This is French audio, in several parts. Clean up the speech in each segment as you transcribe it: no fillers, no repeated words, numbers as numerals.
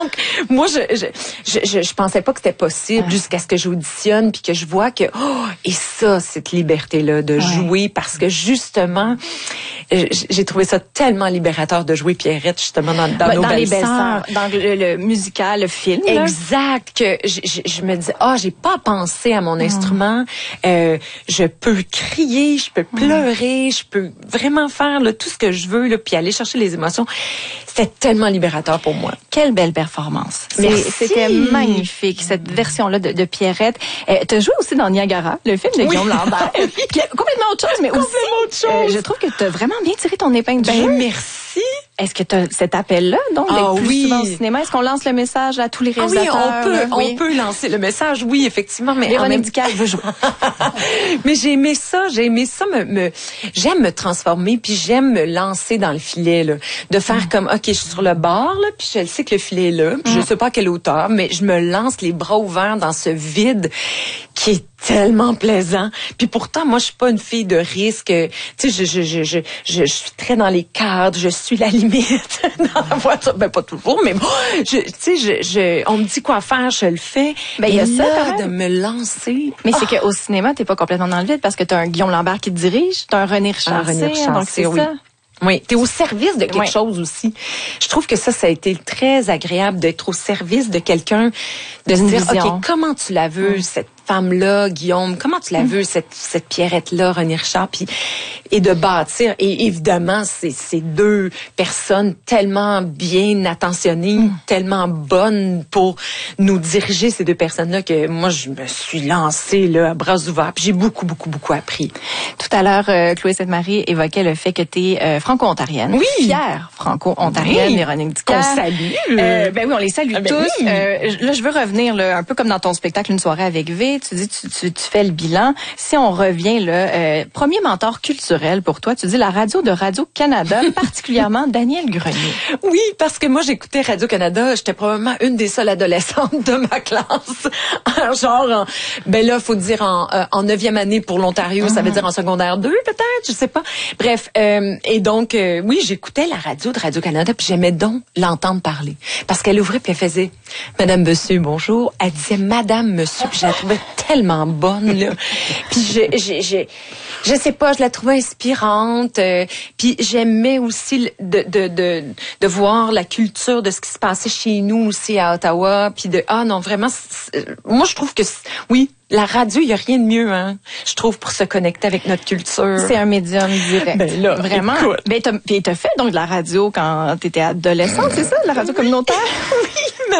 Moi, je pensais pas que c'était possible jusqu'à ce que j'auditionne puis que je vois que et ça, cette liberté-là de jouer parce que justement, j'ai trouvé ça tellement libérateur de jouer Pierrette justement dans nos Belles-Sœurs, dans le musical, le film. Exact. Que je me dis j'ai pas à penser à mon instrument. Je peux crier, je peux pleurer, je peux vraiment faire là, tout ce que je veux là, puis aller chercher les émotions. C'était tellement libérateur pour moi. Quelle belle performance. Merci. C'était magnifique, cette version-là de Pierrette. Tu as joué aussi dans Niagara, le film de Guillaume Lambert. Complètement autre chose, mais aussi, je trouve que tu as vraiment bien tiré ton épingle du jeu. Merci. Est-ce que tu as cet appel-là, donc, d'être plus souvent au cinéma? Est-ce qu'on lance le message à tous les réalisateurs? On peut lancer le message, oui, effectivement. Mais Véronique Dicker veut jouer. Mais j'ai aimé ça, j'aime me transformer, puis j'aime me lancer dans le filet, là. De faire comme, OK, je suis sur le bord, là, puis je sais que le filet est là, puis je sais pas à quelle hauteur, mais je me lance les bras ouverts dans ce vide qui est tellement plaisant. Puis pourtant, moi, je suis pas une fille de risque. Tu sais, je suis très dans les cadres, je suis la limite dans la voiture. Ben, pas toujours, mais bon, tu sais, on me dit quoi faire, je le fais. Ben, il y a ça, de me lancer. Mais c'est qu'au cinéma, t'es pas complètement dans le vide parce que t'as un Guillaume Lambert qui te dirige, t'as un René Richard. Donc c'est oui. ça. Oui, t'es au service de quelque chose aussi. Je trouve que ça a été très agréable d'être au service de quelqu'un, de se dire, OK, comment tu la veux, cette femme-là, Guillaume, comment tu la veux, cette Pierrette-là, René Richard, et de bâtir. Et évidemment, c'est deux personnes tellement bien attentionnées, tellement bonnes pour nous diriger, ces deux personnes-là, que moi, je me suis lancée là, à bras ouverts. Puis j'ai beaucoup appris. Tout à l'heure, Chloé Sainte-Marie évoquait le fait que tu es franco-ontarienne. Oui. Fière franco-ontarienne, Véronique Dicker. On salue. Ben oui, on les salue tous. Oui. Là, je veux revenir là, un peu comme dans ton spectacle Une soirée avec V. Tu dis, tu fais le bilan. Si on revient là, premier mentor culturel pour toi, tu dis la radio de Radio-Canada, particulièrement Daniel Grenier. Oui, parce que moi, j'écoutais Radio-Canada. J'étais probablement une des seules adolescentes de ma classe. Genre, ben là, faut dire en 9e année pour l'Ontario, ça veut dire en secondaire 2, peut-être, je sais pas. Bref, et donc, oui, j'écoutais la radio de Radio-Canada, puis j'aimais donc l'entendre parler. Parce qu'elle ouvrait, puis elle faisait « Madame, Monsieur, bonjour ». Elle disait « Madame, Monsieur », puis je la trouvais tellement bonne, là. Puis je sais pas, je la trouvais inspirante. Puis j'aimais aussi de voir la culture de ce qui se passait chez nous aussi à Ottawa. Puis non, vraiment, moi je trouve que oui. La radio, il y a rien de mieux, hein. Je trouve, pour se connecter avec notre culture. C'est un médium direct. Ben là, vraiment. Écoute. Ben t'as fait donc de la radio quand t'étais adolescente, c'est ça, de la radio communautaire? Oui,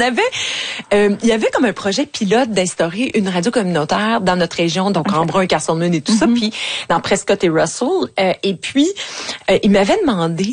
il y avait comme un projet pilote d'instaurer une radio communautaire dans notre région, donc en Brun, Castleman et tout ça, puis dans Prescott et Russell. Et puis, il m'avait demandé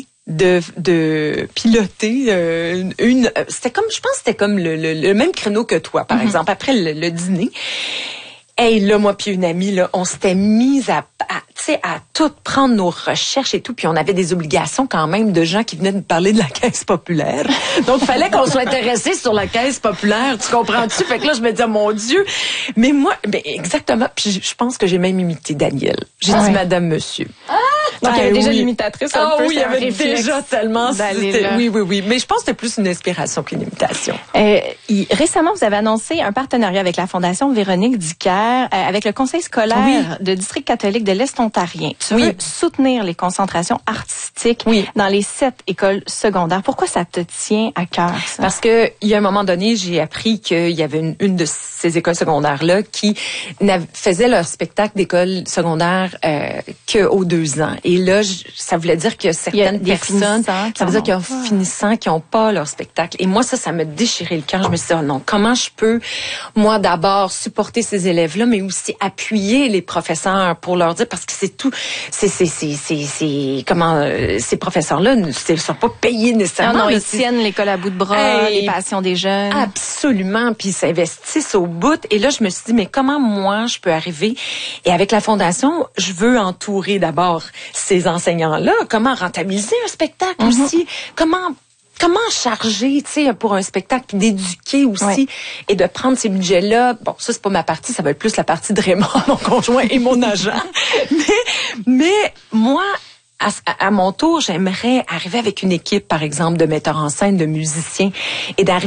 de piloter c'était comme, je pense que c'était comme le même créneau que toi, par exemple, après le dîner. Et là, moi puis une amie, là, on s'était mise à tout prendre nos recherches et tout, puis on avait des obligations quand même de gens qui venaient nous parler de la Caisse populaire. Donc, fallait qu'on soit intéressés sur la Caisse populaire, tu comprends-tu? Fait que là, je me disais, mon Dieu. Mais moi, exactement, puis je pense que j'ai même imité Daniel. J'ai dit Madame, Monsieur. Donc, il y avait déjà l'imitatrice un peu. Oui, il y avait déjà tellement. Oui. Mais je pense que c'était plus une inspiration qu'une imitation. Récemment, vous avez annoncé un partenariat avec la Fondation Véronique Dicker, avec le Conseil scolaire de district catholique de l'Est ontarien. Tu veux soutenir les concentrations artistiques dans les 7 écoles secondaires. Pourquoi ça te tient à cœur, ça? Parce que il y a un moment donné, j'ai appris qu'il y avait une de ces écoles secondaires-là qui faisait leur spectacle d'école secondaire qu'aux 2 ans. Et là, ça voulait dire que certaines personnes, ça veut dire qu'il y a finissants qui n'ont pas leur spectacle. Et moi, ça me déchirait le cœur. Je me suis dit, non, comment je peux, moi, d'abord, supporter ces élèves-là, mais aussi appuyer les professeurs pour leur dire, parce que c'est tout, ces professeurs-là ne sont pas payés nécessairement. Non, ils tiennent l'école à bout de bras, les passions des jeunes. Absolument, puis ils s'investissent au bout. Et là, je me suis dit, mais comment moi, je peux arriver? Et avec la Fondation, je veux entourer d'abord ces enseignants-là. Comment rentabiliser un spectacle aussi? Comment charger, tu sais, pour un spectacle, puis d'éduquer aussi et de prendre ces budgets-là. Bon, ça, c'est pas ma partie, ça va être plus la partie de Raymond, mon conjoint et mon agent. Mais moi, à mon tour, j'aimerais arriver avec une équipe, par exemple, de metteurs en scène, de musiciens, et d'arriver